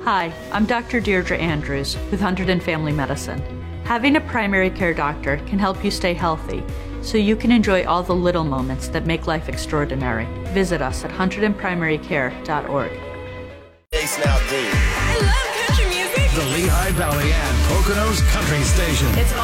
Hi, I'm Dr. Deirdre Andrews with Hunterdon Family Medicine. Having a primary care doctor can help you stay healthy, so you can enjoy all the little moments that make life extraordinary. Visit us at hunterdonprimarycare.org. I love country music. The Lehigh Valley and Poconos Country Station.